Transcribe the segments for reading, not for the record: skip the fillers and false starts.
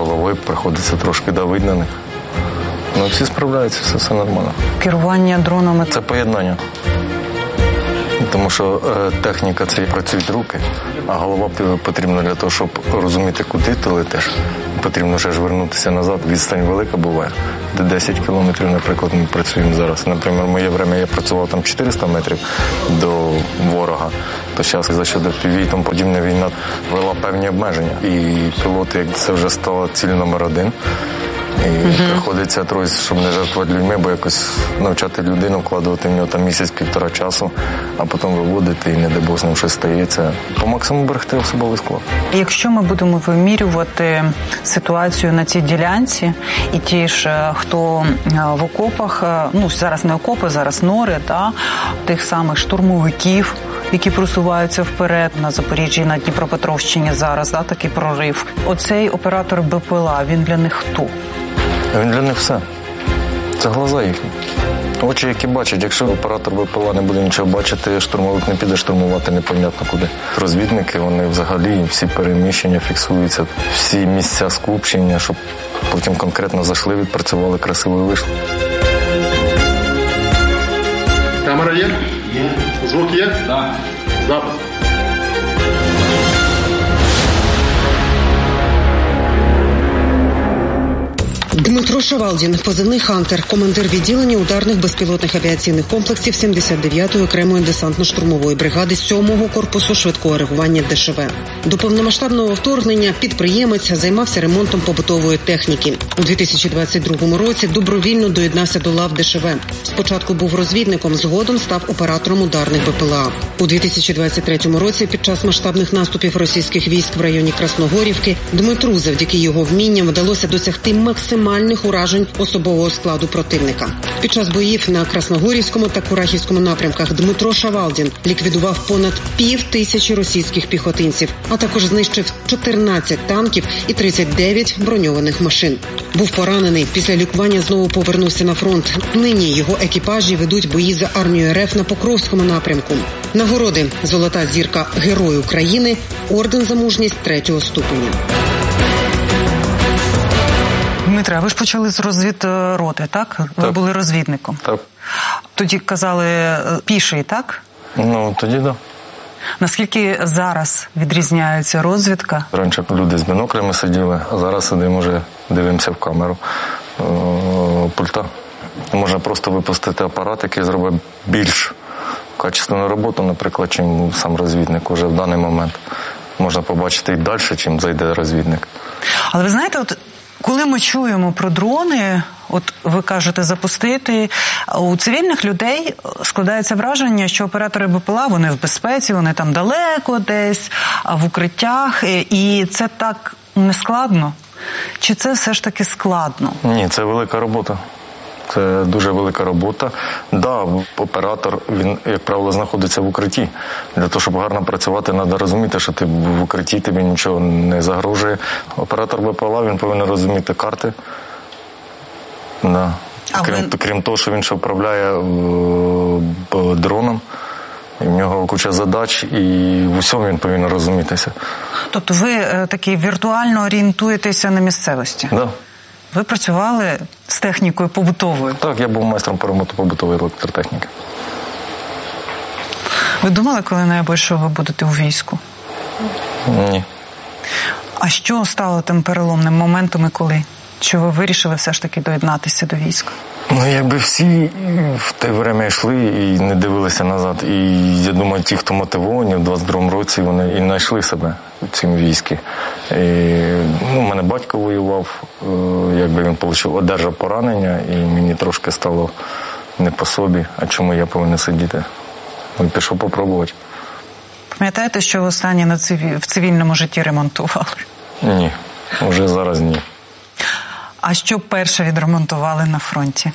головою, приходиться трошки давити на них. Ну, всі справляються, все нормально. Керування дронами? Це поєднання. Тому що техніка – це працюють руки, а голова потрібна для того, щоб розуміти, куди ти летиш. Потрібно ще ж вернутися назад. Відстань велика буває. Де 10 кілометрів, наприклад, ми працюємо зараз. Наприклад, в моє время я працював там 400 метрів до ворога. То зараз за що до FPV і тому подібне війна ввела певні обмеження. І пілоти, як це вже стало ціль номер 1. І приходиться трохи, щоб не жертвувати людьми, бо якось навчати людину, вкладувати в нього там місяць-півтора часу, а потім виводити і не дай Бог з ним щось стається. По максимуму берегти особовий склад. Якщо ми будемо вимірювати ситуацію на цій ділянці, і ті ж, хто в окопах, ну зараз не окопи, зараз нори, тих самих штурмовиків, які просуваються вперед на Запоріжжі, на Дніпропетровщині зараз, такий прорив. Оцей оператор БПЛА, він для них хто? Він для них все. Це глаза їхні. Очі, які бачать. Якщо оператор БПЛА не буде нічого бачити, штурмовик не піде штурмувати непонятно куди. Розвідники, вони взагалі всі переміщення фіксуються, всі місця скупчення, щоб потім конкретно зайшли, відпрацювали, красиво і вийшли. Камера є? Є. Звук є? Так. Запис. Дмитро Шавалдін, позивний «Хантер», командир відділення ударних безпілотних авіаційних комплексів 79-ї окремої десантно-штурмової бригади 7-го корпусу швидкого реагування ДШВ. До повномасштабного вторгнення підприємець займався ремонтом побутової техніки. У 2022 році добровільно доєднався до лав ДШВ. Спочатку був розвідником, згодом став оператором ударних БПЛА. У 2023 році під час масштабних наступів російських військ в районі Красногорівки Дмитру завдяки його вмінням вдалося досягти максимальних уражень особового складу противника. Під час боїв на Красногорівському та Курахівському напрямках Дмитро Шавалдін ліквідував понад 5000 російських піхотинців, а також знищив 14 танків і 39 броньованих машин. Був поранений, після лікування знову повернувся на фронт. Нині його екіпажі ведуть бої за армію РФ на Покровському напрямку. Нагороди: золота зірка Герой України, орден за мужність 3-го ступеня. Дмитре, а ви ж почали з розвідроти, так? Ви були розвідником. Так. Тоді казали піший, так? Ну, тоді так. Наскільки зараз відрізняється розвідка? Раніше люди з біноклями сиділи, а зараз сидимо вже, дивимося в камеру пульта. Можна просто випустити апарат, який зробить більш качественну роботу, наприклад, чим сам розвідник уже в даний момент. Можна побачити і далі, чим зайде розвідник. Але ви знаєте, от коли ми чуємо про дрони, от ви кажете запустити, у цивільних людей складається враження, що оператори БПЛА, вони в безпеці, вони там далеко десь, в укриттях, і це так не складно? Чи це все ж таки складно? Ні, це велика робота. Це дуже велика робота. Да, оператор, він, як правило, знаходиться в укритті. Для того, щоб гарно працювати, треба розуміти, що ти в укритті, тобі нічого не загрожує. Оператор БПЛА, він повинен розуміти карти. Да. Крім того, що він ще управляє дроном, і в нього куча задач, і в усьому він повинен розумітися. Тобто ви таки віртуально орієнтуєтеся на місцевості? Так. Да. Ви працювали з технікою побутовою? Так, я був майстром по ремонту побутової електротехніки. Ви думали коли-небудь, що ви будете у війську? Ні. А що стало тим переломним моментом і коли? Що ви вирішили все ж таки доєднатися до війська? Ну, якби всі в те время йшли і не дивилися назад. І я думаю, ті, хто мотивовані, в 22-му році вони і знайшли себе в цьому війську. У мене батько воював, якби він одержав поранення, і мені трошки стало не по собі, а чому я повинен сидіти. І пішов попробувати. Пам'ятаєте, що ви останнє в цивільному житті ремонтували? Ні, вже зараз ні. А що перше відремонтували на фронті?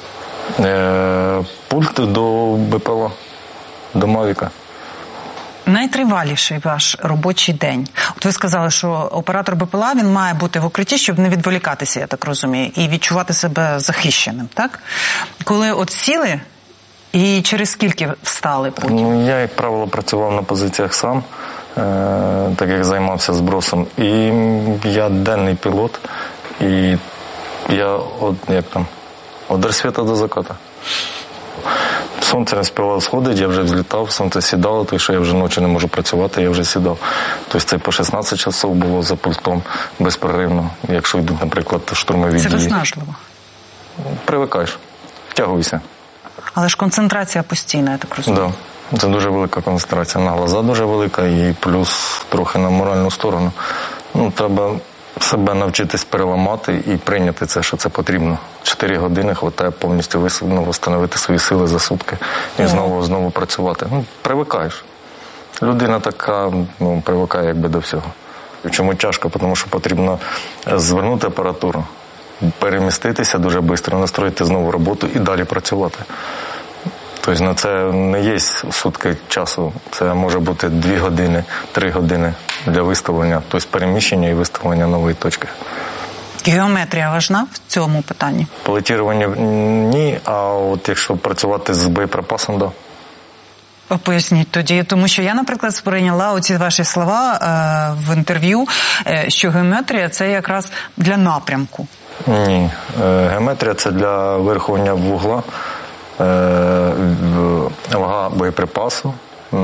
Пульт до БПЛА, до Мавіка. Найтриваліший ваш робочий день. От ви сказали, що оператор БПЛА, він має бути в укритті, щоб не відволікатися, я так розумію, і відчувати себе захищеним, так? Коли от сіли, і через скільки встали потім? Ну, я, як правило, працював на позиціях сам. так як займався збросом. І я денний пілот, і я від розсвіту до заката. Сонце не співало сходити, я вже взлітав, сонце сідало, тому що я вже ночі не можу працювати, я вже сідав. Тобто це по 16 часов було за пультом безперервно, якщо йдуть, наприклад, штурмові дії. Це виснажливо. Привикаєш, втягуйся. Але ж концентрація постійна, я так розумію. Да. Це дуже велика концентрація. На глаза дуже велика і плюс трохи на моральну сторону. Треба себе навчитись переламати і прийняти це, що це потрібно. 4 години хватає повністю встановити свої сили за сутки і знову працювати. Привикаєш. Людина така, привикає якби до всього. Чому тяжко? Тому що потрібно звернути апаратуру, переміститися дуже швидко, настроїти знову роботу і далі працювати. Тобто на це не є сутки часу, це може бути 2 години, 3 години для виставлення, тобто переміщення і виставлення нової точки. Геометрія важна в цьому питанні? Пілотування ні, а от якщо працювати з боєприпасом, так. Да. Поясніть тоді, тому що я, наприклад, сприйняла оці ваші слова в інтерв'ю, що геометрія – це якраз для напрямку. Ні, геометрія – це для вирахування вугла, вага боєприпасу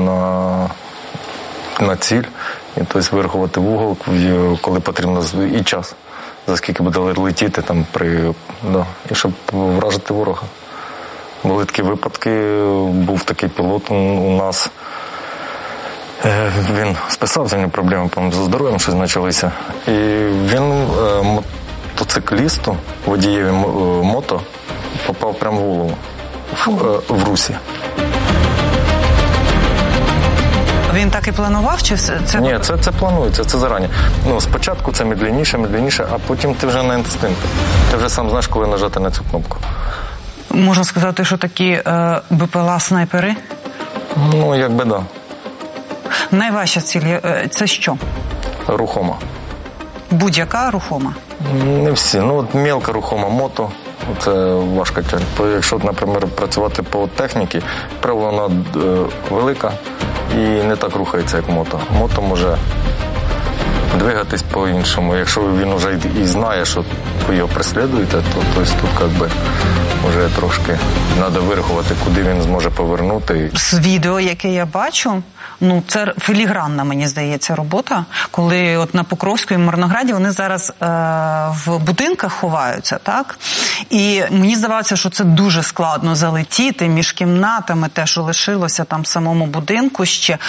на ціль, і тобто вирахувати вугол, коли потрібно, і час, за скільки буде летіти, і щоб вражити ворога. Були такі випадки, був такий пілот у нас, він списав, за нього проблеми зі здоров'ям, щось почалися, і він мотоциклісту, водієві мото, попав прямо в голову. В русі. Він так і планував? Чи це... Ні, це планується, це зарані. Спочатку це медленніше, а потім ти вже на інстинкті. Ти вже сам знаєш, коли нажати на цю кнопку. Можна сказати, що такі БПЛА-снайпери? Якби да. Найважча ціль – це що? Рухома. Будь-яка рухома? Не всі. Мелка рухома мото. Це важка тягнь. Якщо, наприклад, працювати по техніці, правило, вона велика і не так рухається, як мото. Мото може двигатись по-іншому. Якщо він вже і знає, що ви його преслідуєте, то тут якби вже трошки треба вирахувати, куди він зможе повернути. З відео, яке я бачу, це філігранна, мені здається, робота, коли от на Покровську і Мирнограді вони зараз в будинках ховаються, так? І мені здавалося, що це дуже складно залетіти між кімнатами, те, що лишилося там в самому будинку ще.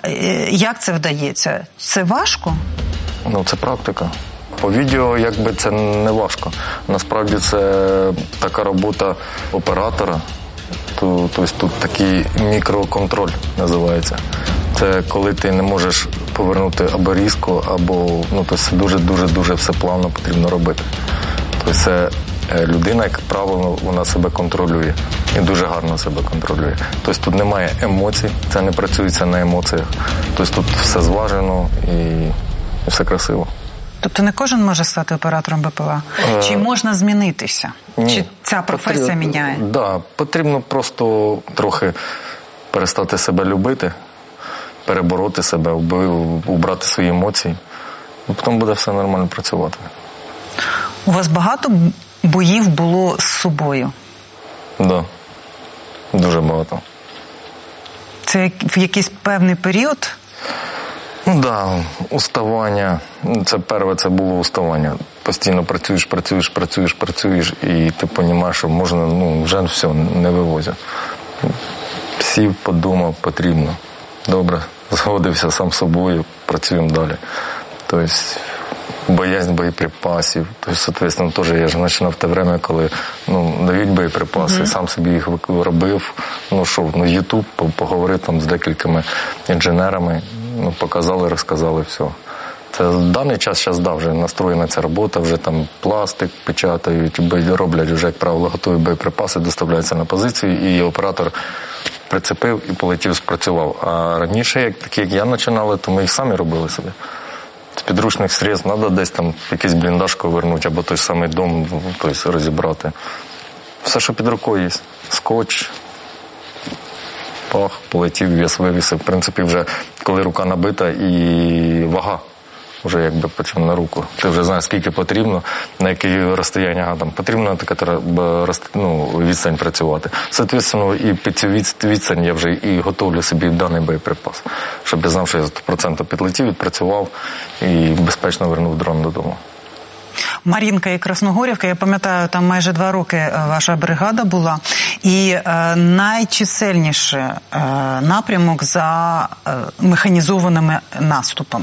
Як це вдається? Це важко? Це практика. По відео якби це не важко. Насправді це така робота оператора. Тобто тут такий мікроконтроль називається. Це коли ти не можеш повернути або різко, або це дуже-дуже все плавно потрібно робити. Тобто це людина, як правило, вона себе контролює. І дуже гарно себе контролює. Тобто тут немає емоцій, це не працюється на емоціях. Тобто тут все зважено і все красиво. Тобто не кожен може стати оператором БПЛА? Чи можна змінитися? Ні. Чи ця професія міняє? Так, да, потрібно просто трохи перестати себе любити, перебороти себе, убрати свої емоції. І потім буде все нормально працювати. У вас багато боїв було з собою? Так, да. Дуже багато. Це в якийсь певний період? Так, уставання. Це було уставання. Постійно працюєш, і ти розумієш, що можна, вже все, не вивозять. Сів, подумав, потрібно. Добре, згодився сам з собою, працюємо далі. Тобто, боязнь боєприпасів. Тобто, соответственно, теж я ж починав в те время, коли дають боєприпаси, сам собі їх робив. YouTube, поговорив там з декількома інженерами, показали, розказали, все. Це в даний час вже настроєна ця робота, вже там пластик печатають, роблять вже, як правило, готові боєприпаси, доставляються на позицію, і оператор прицепив і полетів, спрацював. А раніше, як я починали, то ми їх самі робили собі. З підручних средств треба десь там якийсь бліндаж повернути, або той самий дом розібрати. Все, що під рукою є. Скотч, пах, полетів, вес вивісив. В принципі, вже коли рука набита і вага вже якби по цьому на руку. Ти вже знаєш, скільки потрібно, на яке розстояння там потрібно, така треба відстань працювати. Соответственно, і під цю відстань я вже і готовлю собі даний боєприпас, щоб я знав, що я 100% підлетів, відпрацював і безпечно вернув дрон додому. Мар'їнка і Красногорівка, я пам'ятаю, там майже 2 роки ваша бригада була, і найчисельніший напрямок за механізованими наступами.